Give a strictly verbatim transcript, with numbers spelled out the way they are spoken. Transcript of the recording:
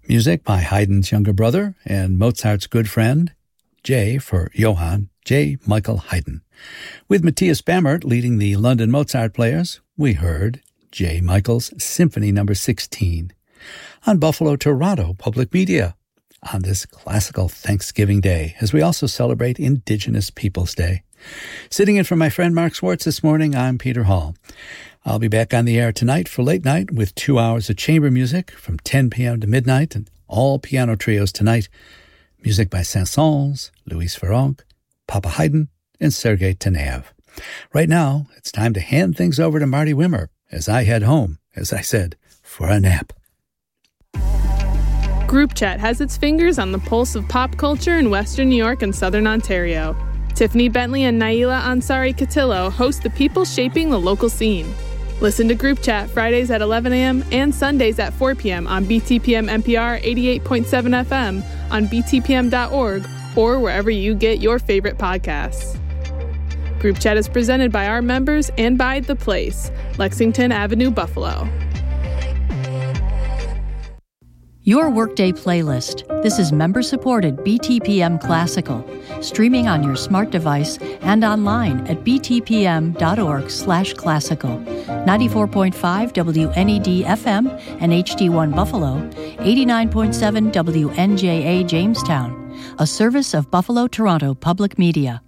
Music by Haydn's younger brother and Mozart's good friend, J for Johann, J. Michael Haydn. With Matthias Bammert leading the London Mozart Players, we heard J. Michael's Symphony Number sixteen on Buffalo Toronto Public Media on this classical Thanksgiving Day, as we also celebrate Indigenous Peoples Day. Sitting in for my friend Mark Schwartz this morning, I'm Peter Hall. I'll be back on the air tonight for late night with two hours of chamber music from ten p.m. to midnight and all piano trios tonight. Music by Saint-Saëns, Louis Farrenc, Papa Haydn, and Sergei Taneyev. Right now, it's time to hand things over to Marty Wimmer as I head home, as I said, for a nap. Group Chat has its fingers on the pulse of pop culture in Western New York and Southern Ontario. Tiffany Bentley and Naila Ansari Katillo host the people shaping the local scene. Listen to Group Chat Fridays at eleven a.m. and Sundays at four p.m. on B T P M N P R eighty-eight point seven F M, on B T P M dot org, or wherever you get your favorite podcasts. Group Chat is presented by our members and by The Place, Lexington Avenue, Buffalo. Your Workday Playlist. This is member-supported B T P M Classical, streaming on your smart device and online at btpm.org slash classical. ninety-four point five W N E D F M and H D one Buffalo, eighty-nine point seven W N J A Jamestown, a service of Buffalo Toronto Public Media.